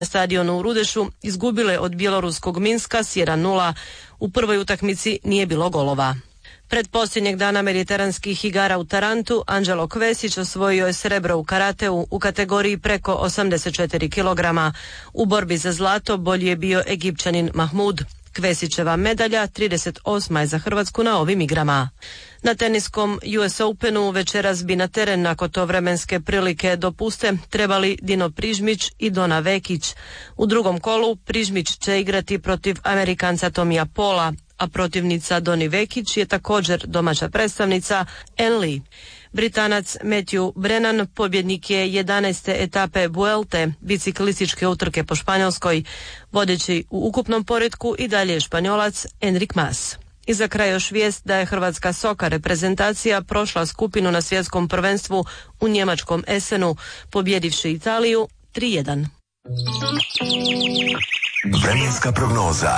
stadionu u Rudešu izgubile od bjeloruskog Minska s 1:0. U prvoj utakmici nije bilo golova. Pred posljednjeg dana mediteranskih igara u Tarantu, Anđelo Kvesić osvojio je srebro u karateu u kategoriji preko 84 kg. U borbi za zlato bolji je bio Egipćanin Mahmud. Kvesićeva medalja 38. je za Hrvatsku na ovim igrama. Na teniskom US Openu večeras bi na teren nakon to vremenske prilike dopuste trebali Dino Prižmić i Dona Vekić. U drugom kolu Prižmić će igrati protiv Amerikanca Tomija Pola, a protivnica Doni Vekić je također domaća predstavnica Ann Lee. Britanac Matthew Brennan pobjednik je 11. etape Vuelte, biciklističke utrke po Španjolskoj. Vodeći u ukupnom poretku i dalje je Španjolac Enric Mas. I za kraj još vijest da je hrvatska soka reprezentacija prošla skupinu na svjetskom prvenstvu u njemačkom Essenu, pobjedivši Italiju 3:1. Vremenska prognoza.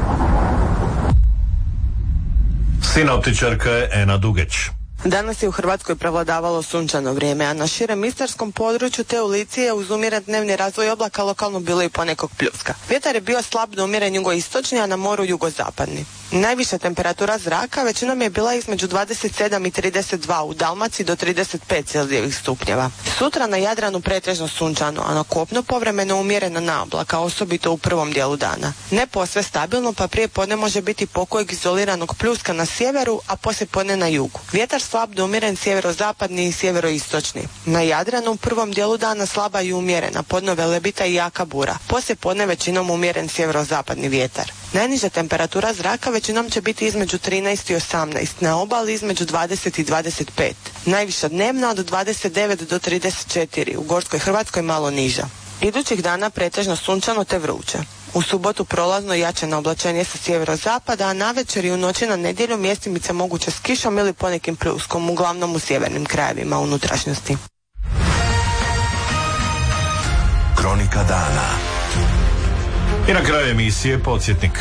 Sinoptičarka je Ena Dugeć. Danas je u Hrvatskoj prevladavalo sunčano vrijeme, a na širem istarskom području te u Lici je uz umjeren dnevni razvoj oblaka lokalno bilo i ponekog pljuska. Vjetar je bio slab do umjeren jugoistočni, a na moru jugozapadni. Najviša temperatura zraka većinom je bila između 27 i 32, u Dalmaciji do 35 celzijevih stupnjeva. Sutra na Jadranu pretežno sunčano, a na kopnu povremeno umjerena naoblaka, osobito u prvom dijelu dana. Ne posve stabilno, pa prije podne može biti pokojeg izoliranog pljuska na sjeveru, a poslije podne na jugu. Vjetar slab do umjeren sjeverozapadni i sjeveroistočni. Na Jadranu u prvom dijelu dana slaba i umjerena, podno velebita i jaka bura. Poslije podne većinom umjeren sjeverozapadni vjetar. Najniža temperatura zraka većinom će biti između 13 i 18, na obali između 20 i 25. Najviša dnevna od 29 do 34, u Gorskoj Hrvatskoj malo niža. Idućih dana pretežno sunčano te vruće. U subotu prolazno jače na oblačenje sa sjeverozapada, a navečer i u noći na nedjelju mjestimice moguće s kišom ili ponekim pljuskom, uglavnom u sjevernim krajevima unutrašnjosti. Kronika dana. I na kraju emisije podsjetnik.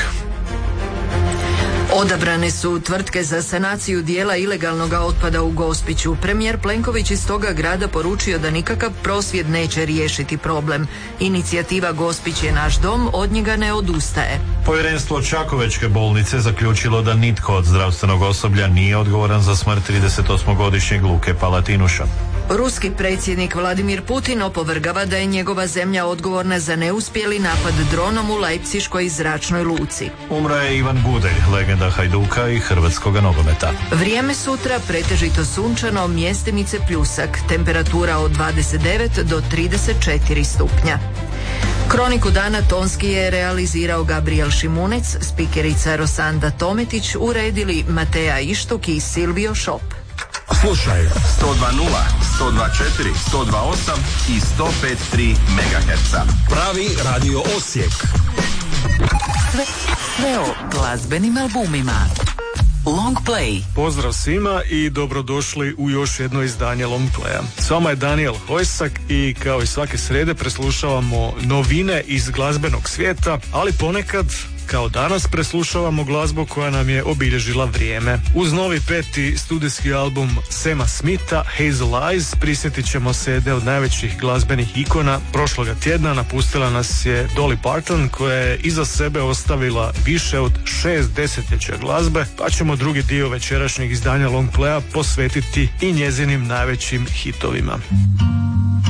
Odabrane su tvrtke za sanaciju dijela ilegalnog otpada u Gospiću. Premijer Plenković iz toga grada poručio da nikakav prosvjed neće riješiti problem. Inicijativa Gospić je naš dom, od njega ne odustaje. Povjerenstvo Čakovečke bolnice zaključilo da nitko od zdravstvenog osoblja nije odgovoran za smrt 38-godišnjeg Luke Palatinuša. Ruski predsjednik Vladimir Putin opovrgava da je njegova zemlja odgovorna za neuspjeli napad dronom u Leipziškoj zračnoj luci. Umro je Ivan Gudelj, legenda Hajduka i hrvatskoga nogometa. Vrijeme sutra pretežito sunčano, mjestimice pljusak, temperatura od 29 do 34 stupnja. Kroniku dana tonski je realizirao Gabriel Šimunec, spikerica Rosanda Tometić, uredili Mateja Ištuk i Silvio Šop. Slušaj 102.0, 102.4, 102.8 i 105.3 MHz. Pravi radio Osijek. Sve o glazbenim albumima. Long Play. Pozdrav svima i dobrodošli u još jedno izdanje Long Playa. S vama je Daniel Hojsak i kao i svake srede preslušavamo novine iz glazbenog svijeta, ali ponekad kao danas preslušavamo glazbu koja nam je obilježila vrijeme. Uz novi 5. studijski album Sama Smitha, Hazel Eyes, prisjetit ćemo se jedne od najvećih glazbenih ikona. Prošloga tjedna napustila nas je Dolly Parton, koja je iza sebe ostavila više od 6 desetljeća glazbe, pa ćemo drugi dio večerašnjeg izdanja Long Playa posvetiti i njezinim najvećim hitovima.